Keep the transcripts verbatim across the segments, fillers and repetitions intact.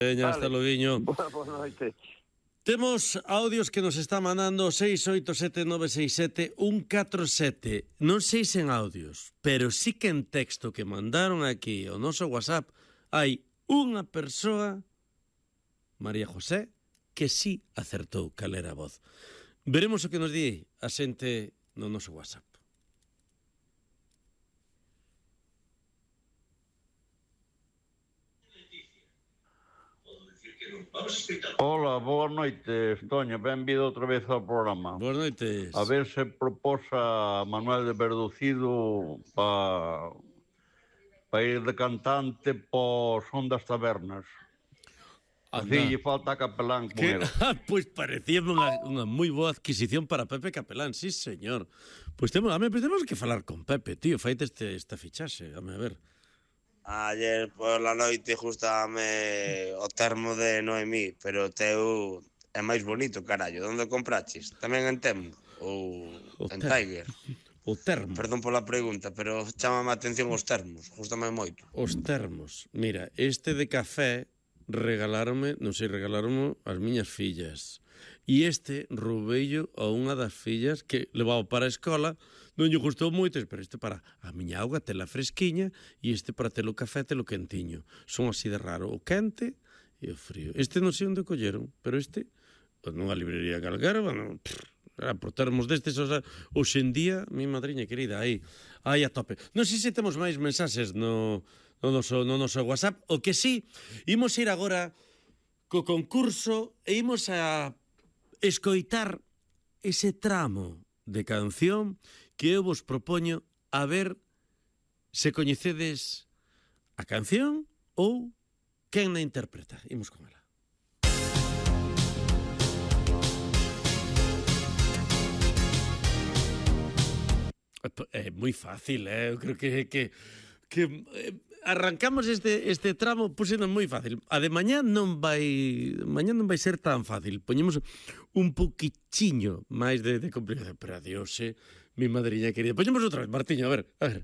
Veña, hasta loguiño. Boa, boa noite. Temos audios que nos está mandando seis oito sete nove seis sete un catro sete. Non sei se en audios, pero sí que en texto que mandaron aquí ao noso WhatsApp hai unha persoa, María José, que sí acertou cal era a voz. Veremos o que nos di a xente no noso WhatsApp. Hola, boa noite, Toño, benvido outra vez ao programa. Boas noites. A ver se proposa Manuel de Verducido para pa ir de cantante po son das tabernas. Así lle falta a Capelán con que, ele. Pois parecíame unha, unha moi boa adquisición para Pepe Capelán, sí, señor. Pois temos, a me, pois temos que falar con Pepe, tío, faite este, esta fichaxe, a me ver. Ayer pola noite gustame o termo de Noemí, pero o teu é máis bonito, carallo. Onde compraches? Tamén en Temo? Ou O en ter- Tiger? O termo. Perdón pola pregunta, pero chámame a atención os termos. Gústame moito. Os termos. Mira, este de café regalaronme, non sei, regalaronme as miñas fillas. E este roubeillo a unha das fillas que levaba para a escola, non lle gustou moito, pero este para a miña auga tela fresquiña e este para telo café telo quentiño. Son así de raro, o quente e o frío. Este non sei onde colleron, pero este, nunha librería calquera, bueno, pff, era por termos destes, o sea, hoxe en día, mi madriña querida, aí, aí a tope. Non sei se temos máis mensaxes no, no, noso, no noso WhatsApp, o que sí, imos ir agora co concurso e imos a escoitar ese tramo de canción que eu vos propoño a ver se coñecedes a canción ou quen na interpreta. Imos con ela. É moi fácil, eh? Eu creo que que que eh, arrancamos este este tramo pusendo moi fácil. A de mañá non vai mañá non vai ser tan fácil. Poñemos un poquichiño máis de, de complicación, pero adiós, eh, mi madriña querida. Poñemos outra vez, Martiño, a ver, a ver.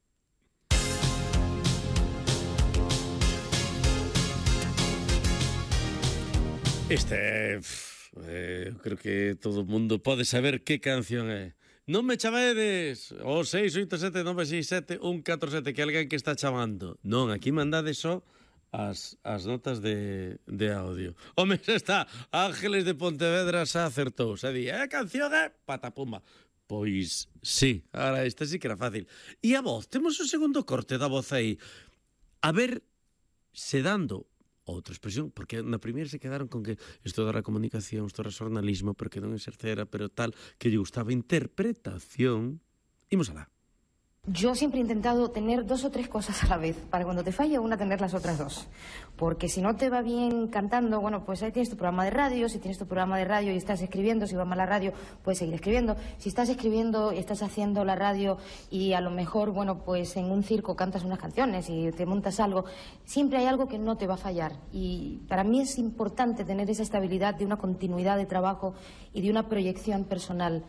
Este é, eh, creo que todo o mundo pode saber que canción é. Non me chamedes o seis oito sete nove seis sete un catro sete, que alguén que está chamando. Non, aquí mandade só as, as notas de, de audio. Home, xa está, Ángeles de Pontevedra xa acertou. Xa di, é canción é patapumba. Pois sí, ahora esta sí que era fácil. E a voz, temos o segundo corte da voz aí. A ver se dando outra expresión, porque na primeira se quedaron con que estudar a comunicación, estudar xornalismo, porque non exercera, pero tal, que lle gustaba interpretación. Imos alá. Yo siempre he intentado tener dos o tres cosas a la vez, para cuando te falla una tener las otras dos. Porque si no te va bien cantando, bueno, pues ahí tienes tu programa de radio, si tienes tu programa de radio y estás escribiendo, si va mal la radio, puedes seguir escribiendo. Si estás escribiendo y estás haciendo la radio y a lo mejor, bueno, pues en un circo cantas unas canciones y te montas algo, siempre hay algo que no te va a fallar. Y para mí es importante tener esa estabilidad de una continuidad de trabajo y de una proyección personal.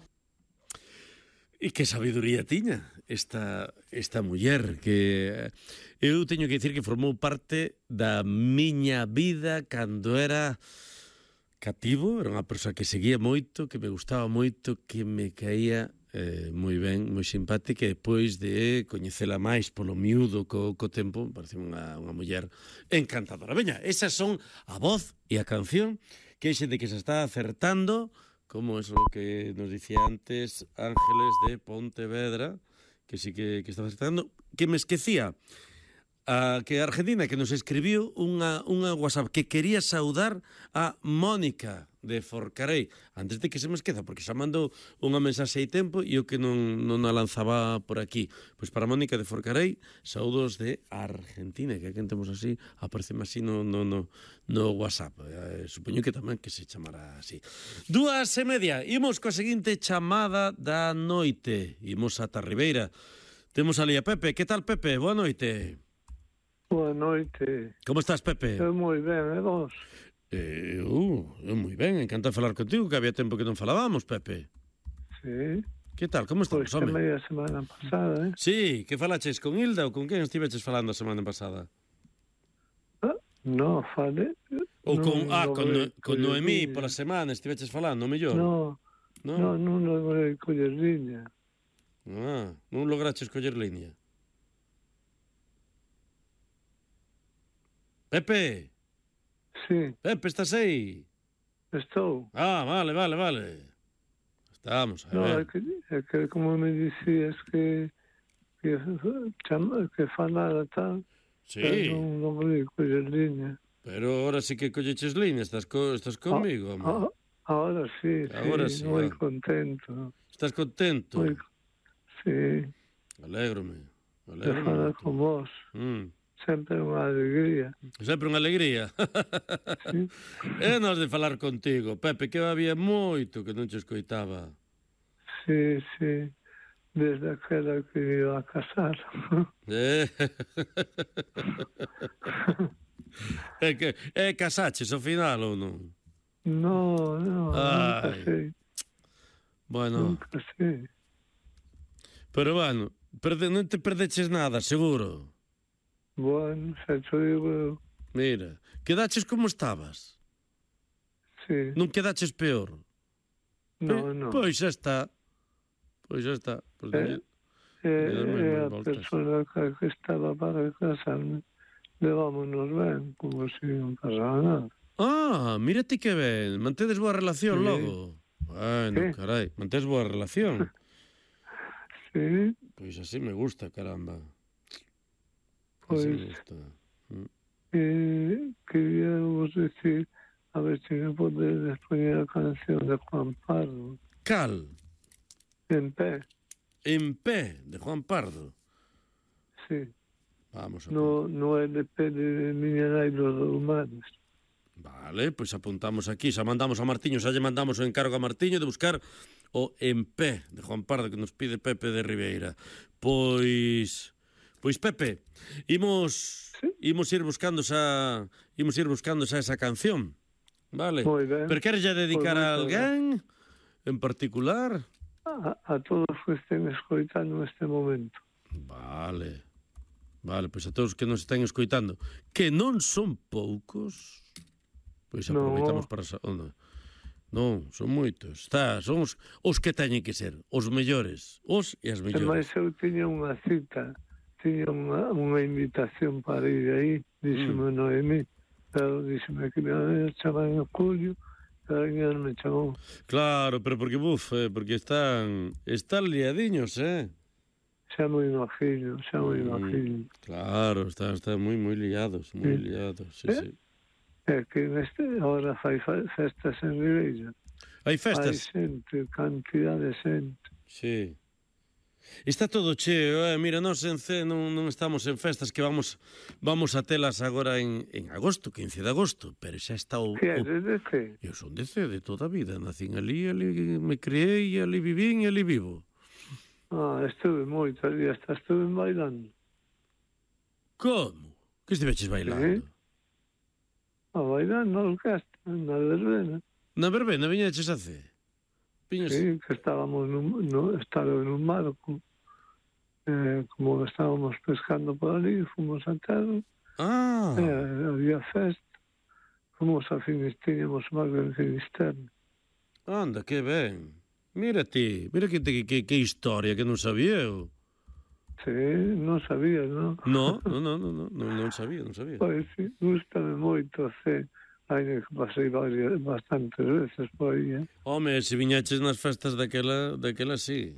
E que sabiduría tiña esta, esta muller, que eu teño que dicir que formou parte da miña vida cando era cativo, era unha persoa que seguía moito, que me gustaba moito, que me caía eh, moi ben, moi simpática, e depois de coñecela máis polo miúdo co, co tempo, me parece unha, unha muller encantadora. Veña, esas son a voz e a canción que hai xente que se está acertando, como eso que nos dicía antes Ángeles de Pontevedra, que sí que, que estaba acertando, que me esquecía a que a Argentina que nos escribiu unha, unha WhatsApp que quería saudar a Mónica de Forcarei, antes de que se me esqueza, porque xa mandou unha mensaxe hai tempo e eu que non, non a lanzaba por aquí. Pois para Mónica de Forcarei, saúdos de Argentina, que aquí temos así, apareceme así no, no, no, no WhatsApp. Eh, supoño que tamén que se chamará así. Dúas e media, imos coa seguinte chamada da noite. Imos ata Ribeira. Temos ali a Pepe. Que tal, Pepe? Boa noite. Boa noite. Como estás, Pepe? Eu moi ben, e vos? Eh, uh, eu moi ben, encantado de falar contigo, que había tempo que non falábamos, Pepe. Sí. Que tal, como estamos, Pois home? Pois que media semana pasada, eh? Sí, que falaches con Hilda ou con quen estiveches falando a semana pasada? Ah, No, fale... Ou con, non ah, con, logrei no, con coller Noemí liña. pola semana estiveches falando, mellor? No, No? no, non logrei coller liña. Ah, non lograches coller liña. Pepe, Sí, Pepe, estás aí? estou. Ah, vale, vale, vale. Estamos, a No, é ver. que, é que como me dicías que que, chama, que falara tal, Sí, non logrei coller liña. pero ahora sí que colleches liña, estás, co, estás conmigo, home. Ah, ahora sí, Ahora sí, sí, moi ah. contento. Estás contento? Moi, sí, Alégrome, de alégrome. falar moito. con vos. Mm. Sempre unha alegría. Sempre unha alegría. Sí. É nos de falar contigo, Pepe, que había moito que non te escoitaba. Sí, sí, desde aquela que iba a casar. Eh? É que é casaches ao final ou non? No, no, nunca Ai. sei, Bueno, nunca sei. pero bueno, perde, non te perdeches nada, seguro. Bueno, xa te digo eu, Mira, quedaches como estabas. sí. Non quedaches peor. No, Eh, no. Pois xa está. Pois xa está. Pois Eh, non- É, Dame é máis a voltas. persona que, que estaba para casarme. Levámonos ben, como se non pasaba nada. Ah, mira ti que ben. Mantedes boa relación Sí. logo. Bueno, Sí. carai, mantedes boa relación. Sí, Pois así me gusta, caramba. Así Pois- me gusta. eh, quería vos decir, a ver se me podedes poñer a canción de Juan Pardo, Cal, en pé, en pé, de Juan Pardo. sí. Vamos a No, no L P de Miña Nai dos Humanos. Vale, pois apuntamos aquí, xa mandamos a Martiño, xa lle mandamos o encargo a Martiño de buscar o En Pé de Juan Pardo que nos pide Pepe de Ribeira. Pois pois Pepe, imos Sí. imos ir buscando xa imos ir buscando xa esa canción. Vale. Moi ben. Pero queres lle dedicar Pois a moito alguén en particular? A, a todos que estén escoitando neste momento. Vale. Vale, pois a todos que nos estén escoitando, que non son poucos, pois No. aproveitamos para... Sa... Oh, non. non, son moitos. Está, son os, os que teñen que ser, os mellores, os e as E mellores. máis eu tiña unha cita, tiña unha, unha invitación para ir aí, díxeme mm. Noemí, pero díxeme que me chaman en julio, pero ainda non me chamou. Claro, pero porque, buf, eh, porque están, están liadiños, eh? Xa moi imagino, xa moi Mm. imagino. Claro, están, están moi, moi liados, moi Sí. liados, sí, Eh? sí. É que neste, ahora fai fa- festas en Ribeira. Hai Hai festas? xente, cantidad de xente. Sí. Está todo cheo, eh? Mira, nós en C non, non estamos en festas que vamos vamos a telas agora en, en agosto, quince de agosto, pero xa está o... Que é, o... desde que? Eu son de C de toda a vida, nacín ali, ali me criei, ali vivín e ali vivo. Ah, estuve moito ali, hasta estuve bailando. Como? Que estiveches bailando? Sí. A bailar na orquesta, na verbena. Na verbena viñeches a C? Viñes... Sí, que estábamos no, no, estaba en un barco. Eh, como estábamos pescando por ali, fomos a terra, Ah, eh, había festa. Fomos a Finisterre, tiñamos barco en Finisterre. anda, que ben. Mira ti, mira que, que, que, que historia que non sabía eu. Sí, non sabía, non? No, no, no, no, no, non, non sabía, non sabía. Pois sí, gustame moito, sí. Ainda que pasei varias, bastantes veces por aí, eh? Home, se viñeches nas festas daquela, daquela sí.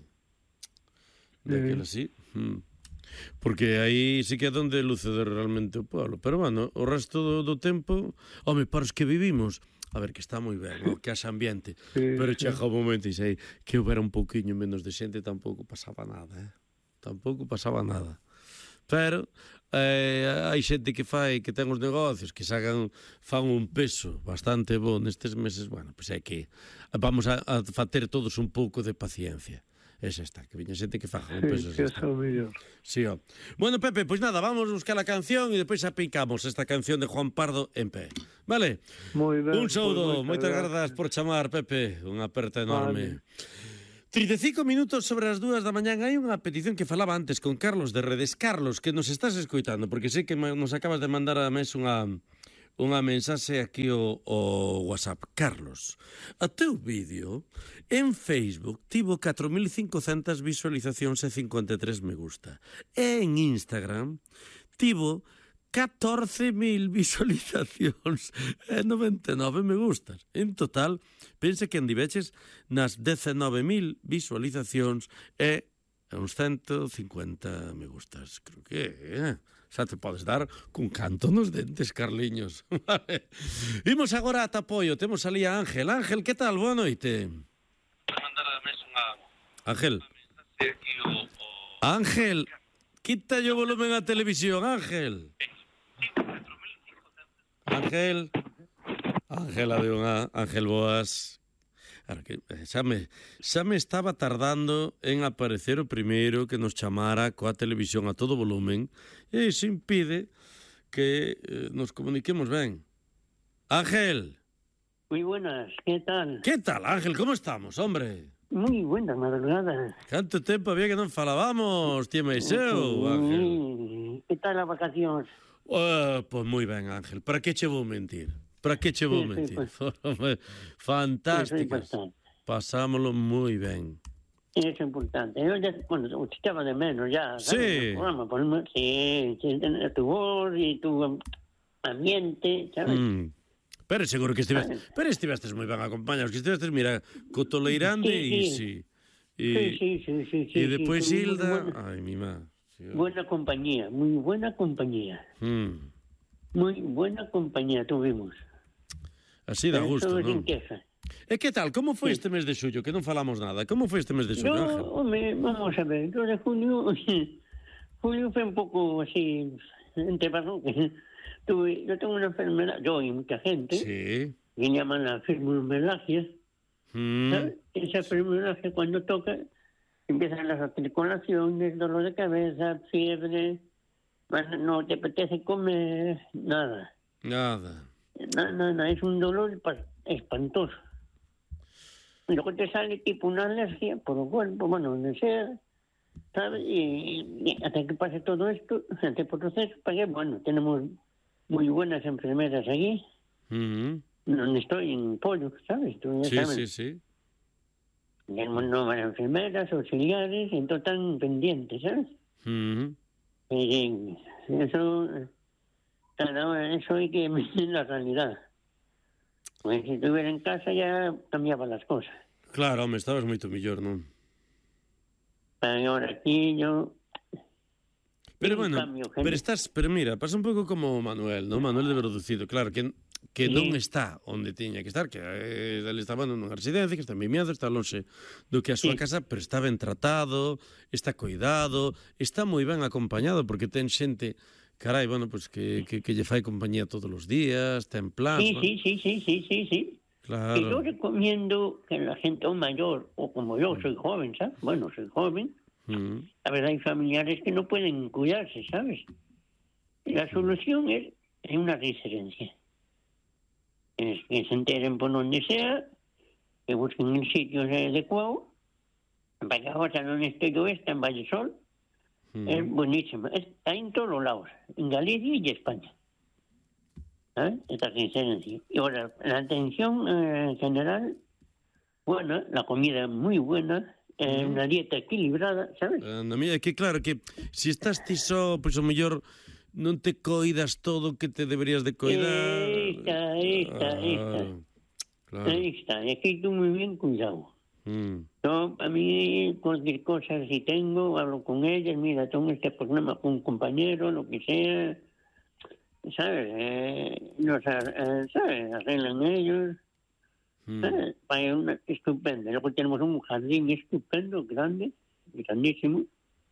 Daquela sí. Mm. Porque aí sí que é donde luce realmente o pueblo. Pero, bueno, o resto do, do tempo... Home, para os que vivimos... A ver, que está moi ben, o que haxe ambiente. Sí, Pero sí. chega o momento e sei que houbera un pouquiño menos de xente tampouco pasaba nada, eh? Tampouco pasaba nada. Pero eh, hai xente que fai, que ten os negocios, que sacan, fan un peso bastante bo nestes meses, bueno, pois é que vamos a, a fater todos un pouco de paciencia. Esa está, que viña xente que faja un peso. Sí, que xa está. é o mellor. Sí, ó. Bueno, Pepe, pois nada, vamos a buscar a canción e depois xa picamos esta canción de Juan Pardo en pé. Vale? Moi ben. Un saúdo, pois moitas grazas por chamar, Pepe, unha aperta enorme. Vale. trinta e cinco minutos sobre as dúas da mañán. Hai unha petición que falaba antes con Carlos de Redes. Carlos, que nos estás escoitando, porque sei que nos acabas de mandar a mes unha, unha mensaxe aquí o, o WhatsApp. Carlos, a teu vídeo en Facebook tivo catro mil cincocentas visualizacións e cincuenta e tres me gusta. E en Instagram tivo catorce mil visualizacións e noventa e nove me gustas. En total, pense que andiveches nas dezenove mil visualizacións e uns ciento cincuenta me gustas. Creo que... Eh? Xa te podes dar cun canto nos dentes, Carliños. Vale. Imos agora ata apoio. Temos ali a Ángel. Ángel, que tal? Boa noite. Ángel. Ángel, quítalle o volumen á televisión, Ángel. Ángel. Ángela de unha. Ángel, boas. Claro que xa me, xa me estaba tardando en aparecer o primeiro que nos chamara coa televisión a todo volumen e iso impide que eh, nos comuniquemos ben. Ángel. Muy buenas, ¿qué tal? Que tal, Ángel? Como estamos, hombre? Muy buenas madrugadas. Canto tempo había que non falábamos, tío Meiseu, Ángel. Que tal as vacacións? Uh, pois moi ben, Ángel. Para que che vou mentir? Para que che vou mentir? Fantásticas. Pasámoslo moi ben. Eso é importante. Eu ya, bueno, te echaba de menos ya. Sí. Programa, por, sí, tu voz y tu ambiente, ¿sabes? Mm. Pero seguro que estivestes, pero estivestes moi ben acompañados, que estivestes, mira, co Toleirande e sí, sí. Sí, sí, sí, sí, sí. E depois sí, Hilda, buena, ai, mi má. Sí, buena compañía, muy buena compañía. Mm. Muy buena compañía tuvimos. Así dá gusto, non? Sin queja. E que tal? Como foi este mes de xullo? Que non falamos nada. Como foi este mes de xullo, Ángel? Yo, hombre, vamos a ver, yo de julio, julio fue un poco así, entre barroques. Tuve, yo tengo una enfermedad, yo y mucha gente, sí. que llaman la fibromialgia. Mm. ¿Sabes? Esa fibromialgia cuando toca, empiezan las articulaciones, dolor de cabeza, fiebre, no te apetece comer, nada. Nada. Nada, nada, es un dolor espantoso. Y luego te sale tipo una alergia por el cuerpo, bueno, donde sea, ¿sabes? Y, y hasta que pase todo esto, este proceso, para que, bueno, tenemos muy buenas enfermeras aquí, Mm-hmm. donde estoy en Pollo, ¿sabes? Tú ya Sí, sabes. sí, sí. Tenemos nuevas enfermeras, auxiliares, entonces están pendientes, ¿sabes? Mm-hmm. Y eso, cada eso hay que medir la realidad. Pues si estuviera en casa ya cambiaban las cosas. Claro, home, estabas moito mellor, non? Pero ahora aquí yo... Pero un bueno, cambio, pero gente. estás, pero mira, pasa un pouco como Manuel, non? Manuel de Verducido, claro, que que Sí. non está onde tiña que estar, que eh, ele estaba nunha residencia, que está en Vimiazo, está lonxe do que a súa Sí. casa, pero está ben tratado, está cuidado, está moi ben acompañado, porque ten xente, carai, bueno, pues que, que, que lle fai compañía todos os días, ten plans, Sí, ¿no? sí, sí, sí, sí, sí, sí. Claro. Y yo recomiendo que la gente mayor, o como yo soy joven, ¿sabes? Bueno, soy joven, Mm. a ver, hay familiares que no pueden cuidarse, ¿sabes? Y la solución es en una residencia. Es que se enteren por donde sea, que busquen el sitio adecuado. Para que ahora donde estoy yo, está en Vallesol, Mm. es buenísima. Está en todos los lados, en Galicia y España. ¿Sabes? Esta residencia. Y ahora, la atención eh, general, buena, la comida muy buena, eh, una dieta equilibrada, ¿sabes? Eh, na miña, que claro, que se estás ti só, pois o mellor non te coidas todo o que te deberías de coidar. Ahí está, ahí está, ahí está. Claro. Ahí está, es que tú muy bien cuidado. Mm. Yo, a mí, cualquier cosa, si tengo, hablo con ellas, mira, tengo este problema con un compañero, lo que sea, ¿sabes? Eh, nos, eh, ¿sabes? Arreglan ellos. Mm. ¿Sabes? Vaya, una, estupendo. Luego tenemos un jardín estupendo, grande, grandísimo.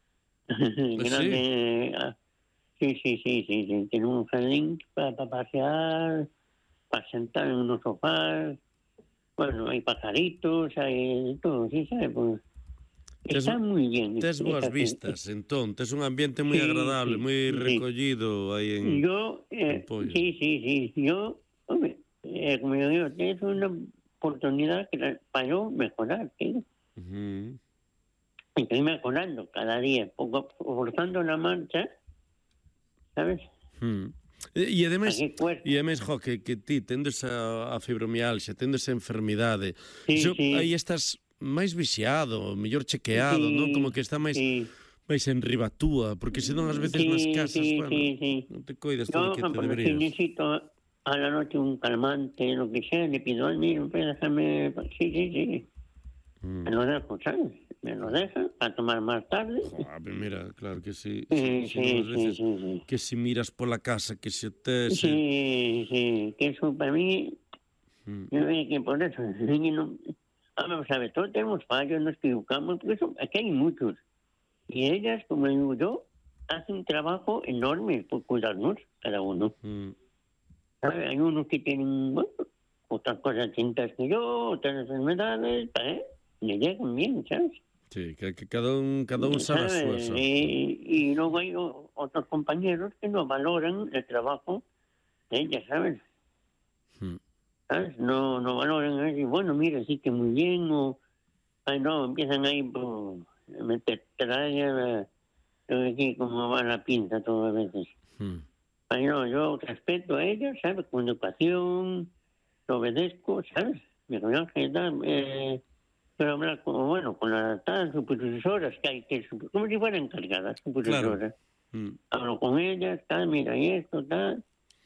grande. Ah, sí, sí, sí, sí, sí. Tenemos un jardín para, para pasear, para sentar en unos sofás. Bueno, hay pajaritos, hay todo, ¿sí sabes? Pues, Tes- está muy bien. Tes boas Está- vistas, entón, tes un ambiente moi Sí, agradable, sí, moi sí. recollido aí en... Yo, eh, en Pollo. sí, sí, sí. Yo, hombre, eh, como yo digo, es una oportunidad que la- para yo mejorar, ¿sí? Ujú. Estoy mejorando cada día, poco, forzando la marcha, ¿sabes? Mm. E ademais, Aquí cuesta. e ademais, jo, que, que ti tendes a, a fibromialgia, tendes a enfermidade, Sí, iso, sí. aí estás máis vixiado, mellor chequeado, Sí, non? Como que está máis sí. máis en riba túa, porque senón ás veces nas Sí, casas, sí, bueno, sí, sí. non te coidas Yo, todo o que te por ejemplo, si deberías. necesito a la noche un calmante, lo que sea, le pido al mío, pues déjame... Sí, sí, sí. Mm. Me lo dejo, ¿sabes? Me lo deja a tomar más tarde. Joder, mira, claro que sí. Sí, si, si sí, non, ás sí, veces, sí, sí. que si miras pola casa, que se te... Se... Sí, sí, que eso para mí, Mm. yo creo que por eso, y no, vamos a ver, todos tenemos fallos, nos equivocamos, porque eso, aquí hay muchos. Y ellas, como digo yo, hacen un trabajo enorme por cuidarnos, cada uno. Mm. ¿Sabe? Hay unos que tienen, bueno, otras cosas distintas que yo, otras enfermedades, ¿eh? Le llegan bien, ¿sabes? Sí, que, que cada un, cada un sabe a súa ¿Sabes? sorte. Y, y luego hay o- otros compañeros que no valoran el trabajo de ellas, ¿sabes? Mm. ¿Sabes? No, no valoran, y bueno, mira, sí que muy bien, o, ay, no, empiezan ahí por meter tralla, aquí como va la pinta todas las veces. Mm. Ay, no, yo respeto a ellas, ¿sabes? Con educación, lo obedezco, ¿sabes? Pero yo que tal, eh, pero hablar como, bueno, con las tal, supervisoras que hay que, super- como si fueran encargadas, supervisoras. Mm. Hablo con ellas, tal, mira, y esto, tal.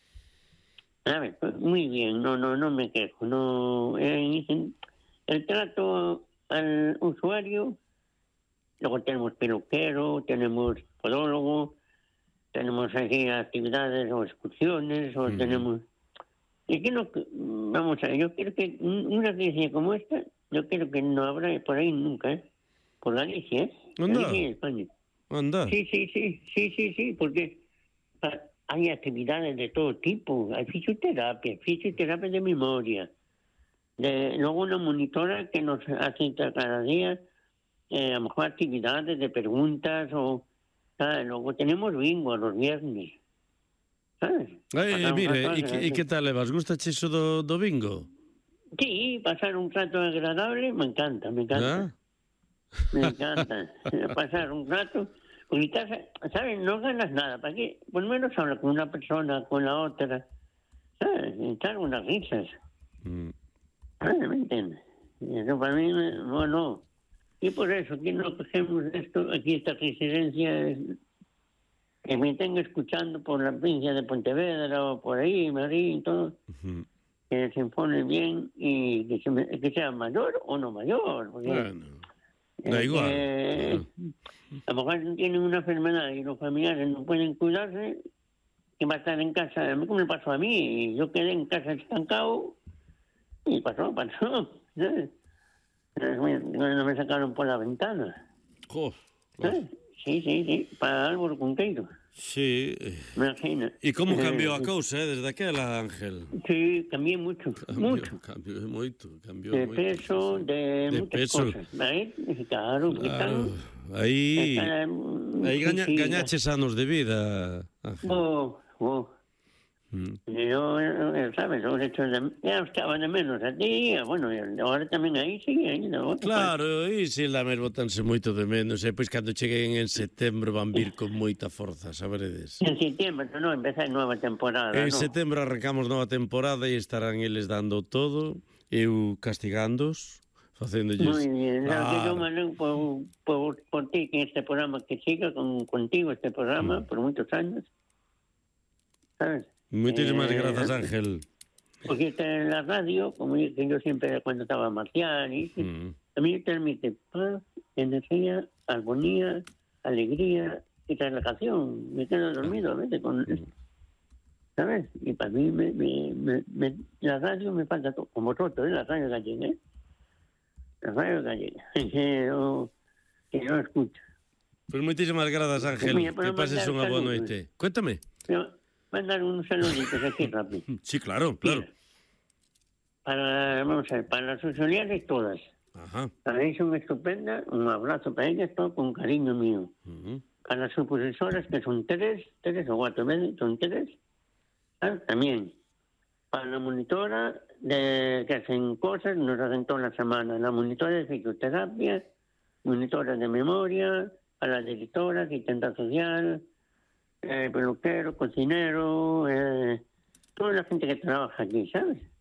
A ver, pues, muy bien, no, no, no me quejo, no, eh, el trato al usuario, luego tenemos peluquero, tenemos podólogo, tenemos aquí actividades o excursiones, o Ujú. tenemos... Y que no, vamos a ver, yo quiero que una crisis como esta, yo quiero que no habrá por ahí nunca, ¿eh? Por Galicia, ¿eh? Anda. Galicia y España. Anda. Sí, sí, sí, sí, sí, sí, porque ah, hay actividades de todo tipo, hay fisioterapia, fisioterapia de memoria, de, luego una monitora que nos hace cada día, eh, a lo mejor actividades de preguntas, o ¿sabes? Luego tenemos bingo los viernes, ¿sabes? Ai, Pasar un mire, rato e que, e que tal levas? Gustache iso do, do bingo? Sí, pasar un rato agradable, me encanta, me encanta. Ah? Me encanta pasar un rato. Porque estás, ¿sabes? No ganas nada. ¿Para qué? Por lo menos habla con una persona, con la otra. ¿Sabes? Echar unas risas. Mm. ¿Sabes? ¿Me entiendes? Y eso para mí, me- bueno. Y por eso, que no cogemos esto, aquí esta residencia, es- que me estén escuchando por la provincia de Pontevedra o por ahí, Madrid y todo, Ujú. que se informe bien y que, se me- que sea mayor o no mayor. Porque, Bueno, da Eh, igual. eh, a lo mejor tienen una enfermedad y los familiares no pueden cuidarse, que va a estar en casa, como me pasó a mí, yo quedé en casa estancado y pasó, pasó. ¿Sabes? No me sacaron por la ventana. Jo, ¿Sabes? Sí, sí, sí, para Álvaro Cunqueiro, sí. eh, imagina. E como cambiou a Eh, cousa, eh, desde aquela, Ángel? Sí, cambié mucho, mucho. Cambiou, cambiou moito, cambiou De moito. peso, sí, sí. de, De muchas peso. cosas. ¿Vale? Claro, porque Claro, están- aí, están- aí gaña, sí, sí, gañaches anos de vida, Ángel. Oh, oh. Mm. Yo, eh, ¿sabes? Los hechos de, ya estaba de menos a ti, y, bueno, y ahora también ahí sigue, ahí, ¿no? Claro, e se la mesmo tanse moito de menos, e pois cando cheguen en setembro van vir con moita forza, saberedes. En septiembre, no, empezar nueva temporada, En ¿no? setembro arrancamos nova temporada e estarán eles dando todo, eu castigándos, facéndolles... Muy bien, no, que yo Claro. me alegro por, por, por ti, que este programa, que siga con, contigo este programa Mm. por muchos años, ¿sabes? Moitísimas Eh, grazas, Ángel. Porque está en la radio, como yo, que yo siempre cuando estaba marcial, y Mm. a mí me transmite paz, energía, armonía, alegría y relajación. Me quedo dormido a veces con... ¿Sabes? Y para mí me, me, me, me- la radio me falta todo, como vosotros, ¿eh? La radio gallega, ¿eh? La radio gallega. Que yo, que yo escucho. Pois moitísimas grazas, Ángel. Mira, pero Que pases mandar unha boa saludos. noite. Cuéntame. Pero mandar unos saluditos aquí rápido. Sí, claro, claro. Mira, para, vamos a ver, para las auxiliares todas. Ajá. Para ellas son estupendas, un abrazo para ellas, todo con cariño mío. Ujú. Para las supervisoras, que son tres, tres o cuatro veces, son tres, ¿sabes? También. Para la monitora, de, que hacen cosas, nos hacen toda la semana. La monitora de fisioterapia, monitora de memoria, a la directora, asistente social, eh, peluquero, cocinero, eh, toda la gente que trabaja aquí, ¿sabes?